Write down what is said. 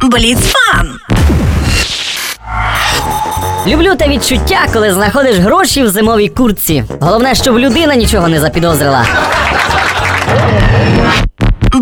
Бліцфан. Люблю те відчуття, коли знаходиш гроші в зимовій куртці. Головне, щоб людина нічого не запідозрила.